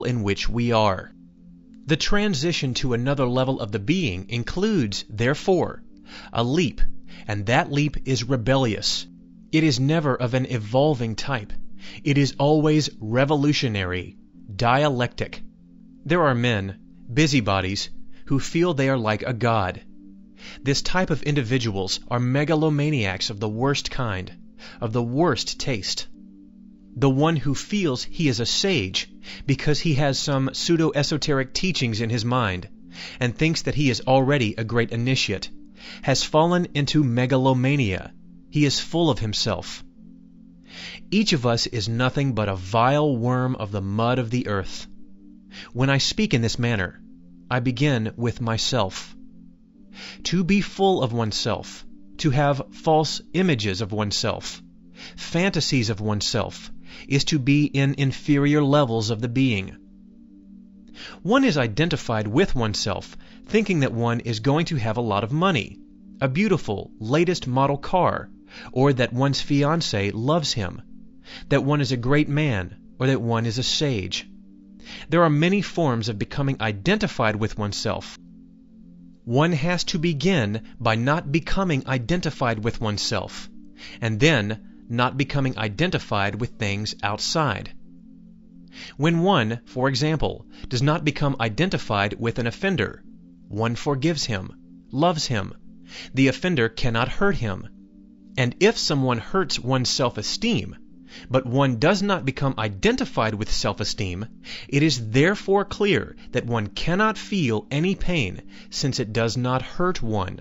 in which we are. The transition to another level of the being includes, therefore, a leap, and that leap is rebellious. It is never of an evolving type. It is always revolutionary, dialectic. There are men, busybodies, who feel they are like a god. This type of individuals are megalomaniacs of the worst kind, of the worst taste. The one who feels he is a sage because he has some pseudo-esoteric teachings in his mind and thinks that he is already a great initiate has fallen into megalomania. He is full of himself. Each of us is nothing but a vile worm of the mud of the earth. When I speak in this manner, I begin with myself. To be full of oneself, to have false images of oneself, fantasies of oneself, is to be in inferior levels of the being. One is identified with oneself, thinking that one is going to have a lot of money, a beautiful, latest model car, or that one's fiancé loves him, that one is a great man, or that one is a sage. There are many forms of becoming identified with oneself. One has to begin by not becoming identified with oneself, and then not becoming identified with things outside. When one, for example, does not become identified with an offender, one forgives him, loves him. The offender cannot hurt him. And if someone hurts one's self-esteem, but one does not become identified with self-esteem, it is therefore clear that one cannot feel any pain, since it does not hurt one.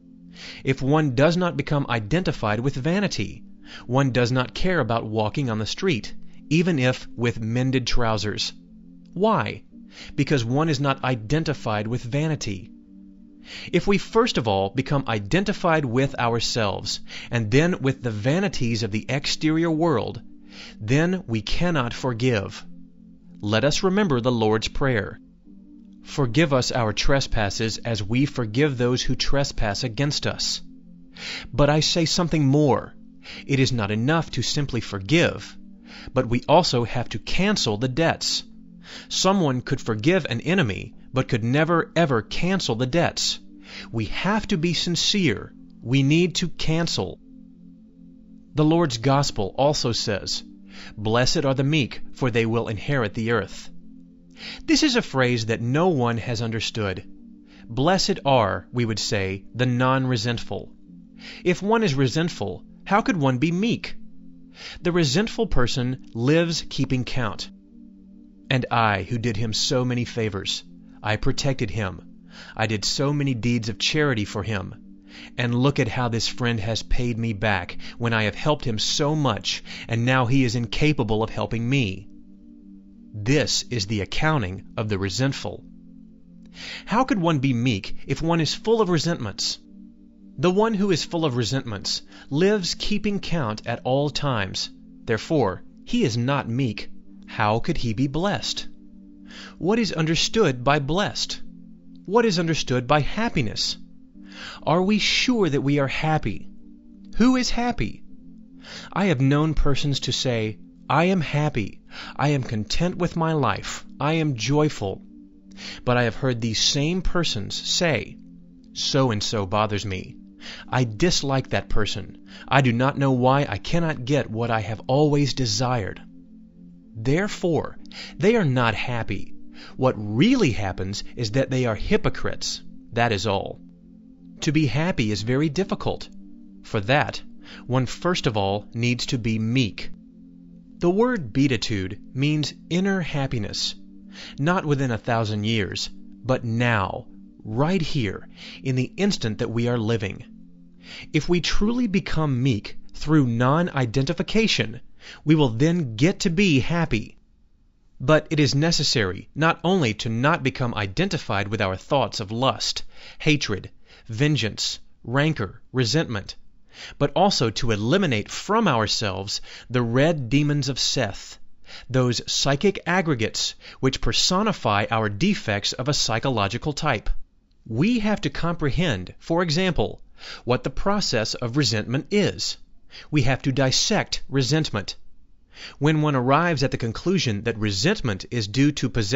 If one does not become identified with vanity, one does not care about walking on the street, even if with mended trousers. Why? Because one is not identified with vanity. If we first of all become identified with ourselves, and then with the vanities of the exterior world, then we cannot forgive. Let us remember the Lord's Prayer. Forgive us our trespasses as we forgive those who trespass against us. But I say something more. It is not enough to simply forgive, but we also have to cancel the debts. Someone could forgive an enemy, but could never ever cancel the debts. We have to be sincere. We need to cancel. The Lord's Gospel also says, "Blessed are the meek, for they will inherit the earth." This is a phrase that no one has understood. Blessed are, we would say, the non-resentful. If one is resentful, how could one be meek? The resentful person lives keeping count. And I, who did him so many favors, I protected him. I did so many deeds of charity for him. And look at how this friend has paid me back when I have helped him so much, and now he is incapable of helping me. This is the accounting of the resentful. How could one be meek if one is full of resentments? The one who is full of resentments lives keeping count at all times. Therefore, he is not meek. How could he be blessed? What is understood by blessed? What is understood by happiness? Are we sure that we are happy? Who is happy? I have known persons to say, "I am happy. I am content with my life. I am joyful." But I have heard these same persons say, "So-and-so bothers me. I dislike that person. I do not know why I cannot get what I have always desired." Therefore, they are not happy. What really happens is that they are hypocrites. That is all. To be happy is very difficult. For that, one first of all needs to be meek. The word beatitude means inner happiness, not within 1,000 years, but now, right here, in the instant that we are living. If we truly become meek through non-identification, we will then get to be happy. But it is necessary not only to not become identified with our thoughts of lust, hatred, vengeance, rancor, resentment, but also to eliminate from ourselves the red demons of Seth, those psychic aggregates which personify our defects of a psychological type. We have to comprehend, for example, what the process of resentment is. We have to dissect resentment. When one arrives at the conclusion that resentment is due to